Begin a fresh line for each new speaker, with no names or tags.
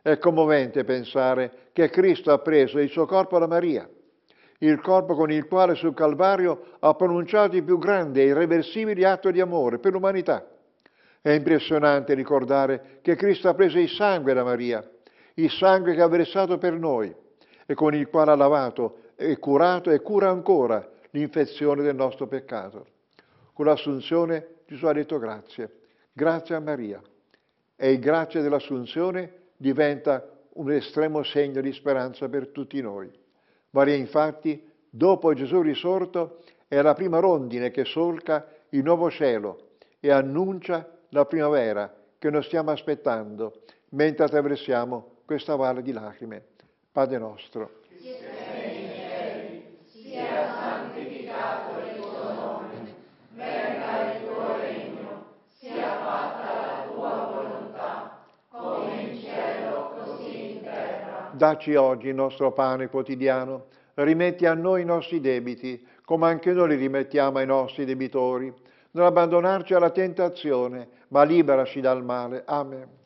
È commovente pensare che Cristo ha preso il suo corpo da Maria, il corpo con il quale sul Calvario ha pronunciato il più grande e irreversibile atto di amore per l'umanità. È impressionante ricordare che Cristo ha preso il sangue da Maria, il sangue che ha versato per noi e con il quale ha lavato e curato e cura ancora l'infezione del nostro peccato. Con l'Assunzione Gesù ha detto grazie, grazie a Maria. E il grazie dell'Assunzione diventa un estremo segno di speranza per tutti noi. Maria, infatti, dopo Gesù risorto, è la prima rondine che solca il nuovo cielo e annuncia la primavera che noi stiamo aspettando mentre attraversiamo questa valle di lacrime. Padre nostro,
sia santificato il tuo nome, venga il tuo regno, sia fatta la tua volontà, come in cielo così in terra.
Dacci oggi il nostro pane quotidiano, rimetti a noi i nostri debiti, come anche noi li rimettiamo ai nostri debitori. Non abbandonarci alla tentazione, ma liberaci dal male. Amen.